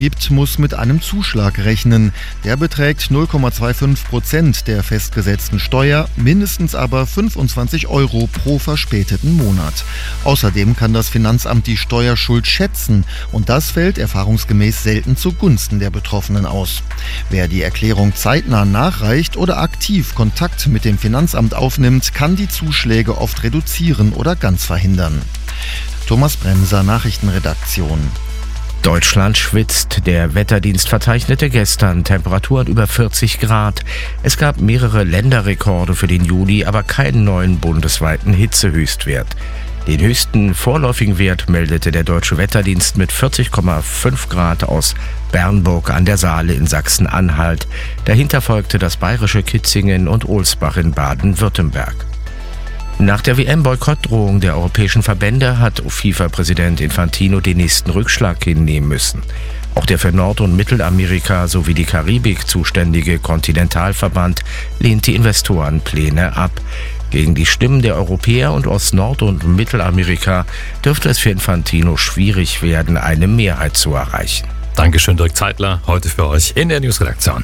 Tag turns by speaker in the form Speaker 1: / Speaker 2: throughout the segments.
Speaker 1: muss mit einem Zuschlag rechnen. Der beträgt 0,25% der festgesetzten Steuer, mindestens aber 25 € pro verspäteten Monat. Außerdem kann das Finanzamt die Steuerschuld schätzen und das fällt erfahrungsgemäß selten zugunsten der Betroffenen aus. Wer die Erklärung zeitnah nachreicht oder aktiv Kontakt mit dem Finanzamt aufnimmt, kann die Zuschläge oft reduzieren oder ganz verhindern. Thomas Bremser, Nachrichtenredaktion.
Speaker 2: Deutschland schwitzt. Der Wetterdienst verzeichnete gestern Temperaturen über 40 Grad. Es gab mehrere Länderrekorde für den Juli, aber keinen neuen bundesweiten Hitzehöchstwert. Den höchsten vorläufigen Wert meldete der Deutsche Wetterdienst mit 40,5 Grad aus Bernburg an der Saale in Sachsen-Anhalt. Dahinter folgte das bayerische Kitzingen und Ohlsbach in Baden-Württemberg. Nach der WM-Boykottdrohung der europäischen Verbände hat FIFA-Präsident Infantino den nächsten Rückschlag hinnehmen müssen. Auch der für Nord- und Mittelamerika sowie die Karibik zuständige Kontinentalverband lehnt die Investorenpläne ab. Gegen die Stimmen der Europäer und aus Nord- und Mittelamerika dürfte es für Infantino schwierig werden, eine Mehrheit zu erreichen.
Speaker 3: Dankeschön, Dirk Zeitler, heute für euch in der Newsredaktion.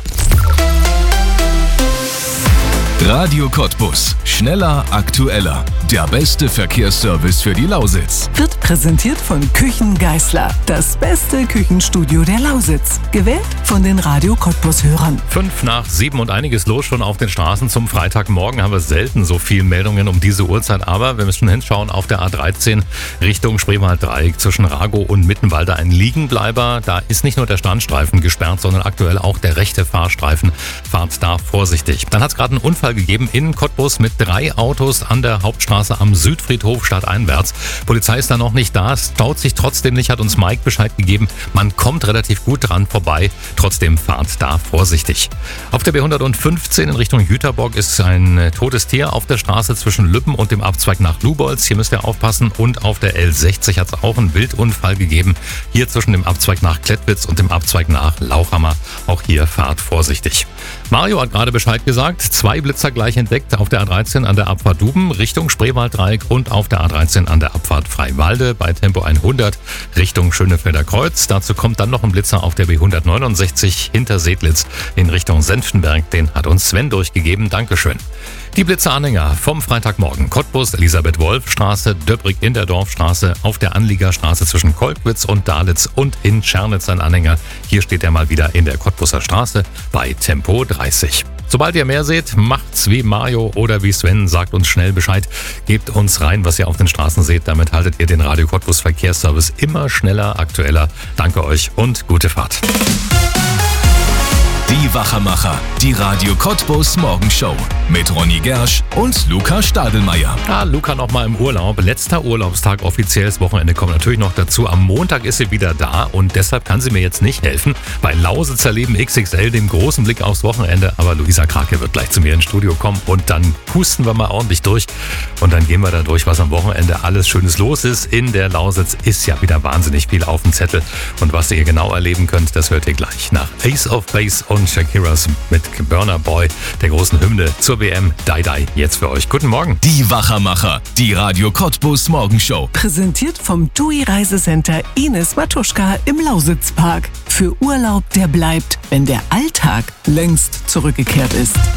Speaker 4: Radio Cottbus. Schneller, aktueller. Der beste Verkehrsservice für die Lausitz.
Speaker 5: Wird präsentiert von Küchen Geisler. Das beste Küchenstudio der Lausitz. Gewählt von den Radio Cottbus-Hörern.
Speaker 3: 5:07 und einiges los schon auf den Straßen. Zum Freitagmorgen haben wir selten so viele Meldungen um diese Uhrzeit. Aber wir müssen hinschauen auf der A13 Richtung Spreewald-Dreieck zwischen Ragow und Mittenwalde ein Liegenbleiber. Da ist nicht nur der Standstreifen gesperrt, sondern aktuell auch der rechte Fahrstreifen. Fahrt da vorsichtig. Dann hat es gerade einen Unfall gegeben in Cottbus mit 3 Autos an der Hauptstraße am Südfriedhof stadteinwärts. Polizei ist da noch nicht da, es staut sich trotzdem nicht, hat uns Mike Bescheid gegeben. Man kommt relativ gut dran vorbei, trotzdem fahrt da vorsichtig. Auf der B115 in Richtung Jüterbock ist ein totes Tier auf der Straße zwischen Lübben und dem Abzweig nach Lubolz. Hier müsst ihr aufpassen. Und auf der L60 hat es auch einen Wildunfall gegeben. Hier zwischen dem Abzweig nach Klettwitz und dem Abzweig nach Lauchhammer. Auch hier fahrt vorsichtig. Mario hat gerade Bescheid gesagt, 2 Blitzer gleich entdeckt auf der A13 an der Abfahrt Duben Richtung Spreewald-Dreieck und auf der A13 an der Abfahrt Freiwalde bei Tempo 100 Richtung Schönefelder Kreuz. Dazu kommt dann noch ein Blitzer auf der B169 hinter Sedlitz in Richtung Senftenberg. Den hat uns Sven durchgegeben. Dankeschön. Die Blitzeranhänger vom Freitagmorgen. Cottbus, Elisabeth-Wolf-Straße, Döbrig in der Dorfstraße, auf der Anliegerstraße zwischen Kolkwitz und Dalitz und in Schernitz ein Anhänger. Hier steht er mal wieder in der Cottbuser Straße bei Tempo 30. Sobald ihr mehr seht, macht's wie Mario oder wie Sven, sagt uns schnell Bescheid. Gebt uns rein, was ihr auf den Straßen seht. Damit haltet ihr den Radio Cottbus Verkehrsservice immer schneller, aktueller. Danke euch und gute Fahrt.
Speaker 4: Die Wachermacher, die Radio Cottbus Morgenshow mit Ronny Gersch und Luca Stadelmeier.
Speaker 3: Ja, Luca nochmal im Urlaub. Letzter Urlaubstag offiziell. Das Wochenende kommt natürlich noch dazu. Am Montag ist sie wieder da und deshalb kann sie mir jetzt nicht helfen. Bei Lausitzer Leben XXL, dem großen Blick aufs Wochenende. Aber Luisa Krake wird gleich zu mir ins Studio kommen und dann pusten wir mal ordentlich durch. Und dann gehen wir da durch, was am Wochenende alles Schönes los ist. In der Lausitz ist ja wieder wahnsinnig viel auf dem Zettel. Und was ihr genau erleben könnt, das hört ihr gleich nach Ace of Base und Shakiras mit Burner Boy, der großen Hymne zur WM. Die Die, jetzt für euch. Guten Morgen.
Speaker 4: Die Wachermacher, die Radio Cottbus Morgenshow.
Speaker 5: Präsentiert vom TUI Reisecenter Ines Matuschka im Lausitzpark. Für Urlaub, der bleibt, wenn der Alltag längst zurückgekehrt ist.